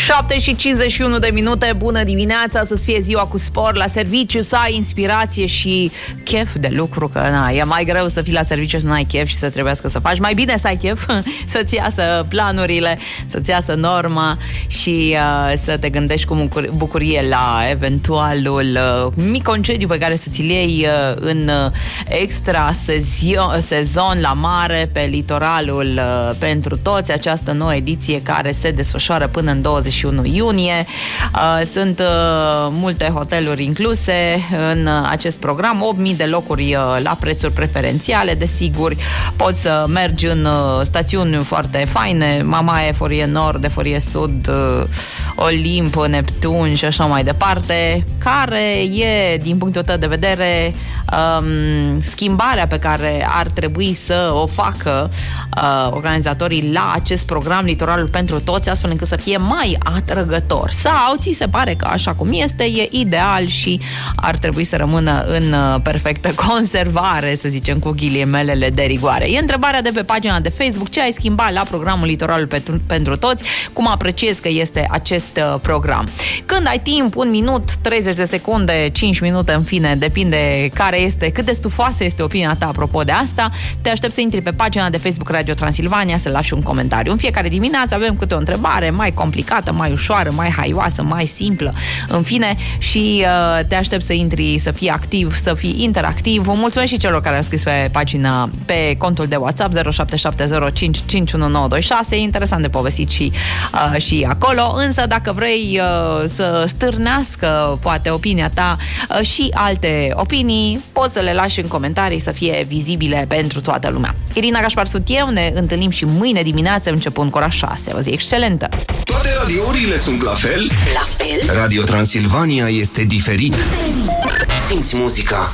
7:51 de minute, bună dimineața, să fie ziua cu spor la serviciu, să ai inspirație și chef de lucru, că na, e mai greu să fii la serviciu să n-ai chef și să trebuiască să faci. Mai bine să ai chef, să-ți iasă planurile, să-ți iasă norma și să te gândești cu bucurie la eventualul mic concediu pe care să ți-l iei în extra sezon la mare pe litoralul pentru toți, această nouă ediție care se desfășoară până în 21 iunie. Sunt multe hoteluri incluse în acest program, 8.000 de locuri la prețuri preferențiale, desigur. Poți să mergi în stațiuni foarte faine, Mamaia, Eforie Nord, Eforie Sud, Olimp, Neptun și așa mai departe, care e, din punctul tău de vedere, schimbarea pe care ar trebui să o facă organizatorii la acest program Litoralul pentru toți, astfel încât să fie mai atrăgător. Sau ți se pare că așa cum este e ideal și ar trebui să rămână în perfectă conservare, să zicem cu ghiliemelele de rigoare? E întrebarea de pe pagina de Facebook. Ce ai schimbat la programul Litoralul pentru toți? Cum apreciezi că este acest program? Când ai timp, 1 minut, 30 de secunde, 5 minute, în fine, depinde care este, cât de stufoasă este opinia ta apropo de asta, te aștept să intri pe pagina de Facebook Radio Transilvania, să lași un comentariu. În fiecare dimineață avem câte o întrebare mai complicată, mai ușoară, mai haioasă, mai simplă, în fine, și te aștept să intri, să fii activ, să fii interactiv. Vă mulțumesc și celor care au scris pe pagina, pe contul de WhatsApp 0770551926. E interesant de povestit și acolo, însă dacă vrei să stârnească poate opinia ta și alte opinii, poți să le lași în comentarii să fie vizibile pentru toată lumea. Irina Gașpar sunt eu, ne întâlnim și mâine dimineață începând cu ora 6. O zi excelentă! Toate radiourile sunt la fel? La fel? Radio Transilvania este diferit. Simți muzica